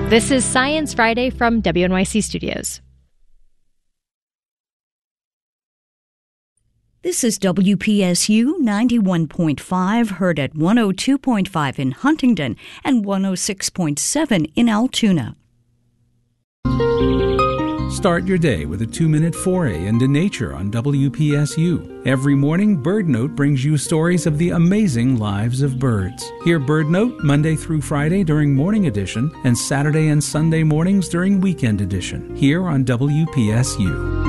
This is Science Friday from WNYC Studios. This is WPSU 91.5, heard at 102.5 in Huntington and 106.7 in Altoona. Start your day with a 2-minute foray into nature on WPSU. Every morning, BirdNote brings you stories of the amazing lives of birds. Hear BirdNote Monday through Friday during Morning Edition and Saturday and Sunday mornings during Weekend Edition, here on WPSU.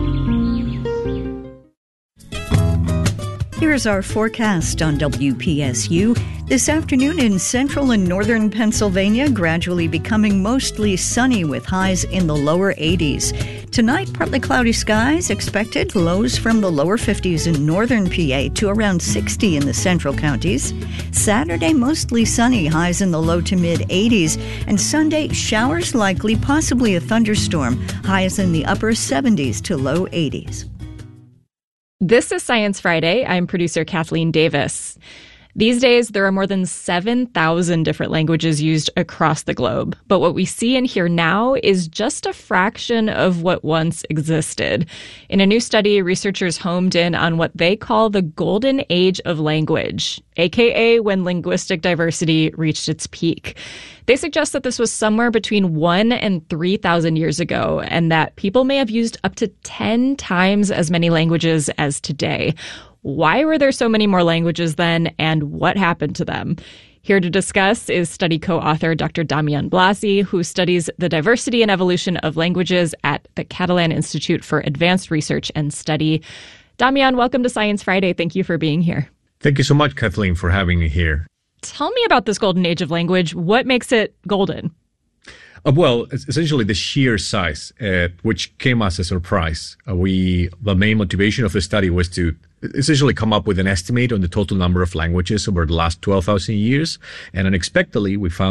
Here's our forecast on WPSU. This afternoon in central and northern Pennsylvania, gradually becoming mostly sunny with highs in the lower 80s. Tonight, partly cloudy skies expected, lows from the lower 50s in northern PA to around 60 in the central counties. Saturday, mostly sunny, highs in the low to mid 80s. And Sunday, showers likely, possibly a thunderstorm, highs in the upper 70s to low 80s. This is Science Friday. I'm producer Kathleen Davis. These days, there are more than 7,000 different languages used across the globe. But what we see and hear now is just a fraction of what once existed. In a new study, researchers homed in on what they call the golden age of language, aka when linguistic diversity reached its peak. They suggest that this was somewhere between 1 and 3,000 years ago, and that people may have used up to 10 times as many languages as today. Why were there so many more languages then, and what happened to them? Here to discuss is study co-author Dr. Damian Blasi, who studies the diversity and evolution of languages at the Catalan Institute for Advanced Research and Study. Damian, welcome to Science Friday. Thank you for being here. Thank you so much, Kathleen, for having me here. Tell me about this golden age of language. What makes it golden? Well, essentially the sheer size, which came as a surprise. The main motivation of the study was to essentially come up with an estimate on the total number of languages over the last 12,000 years. And unexpectedly, we found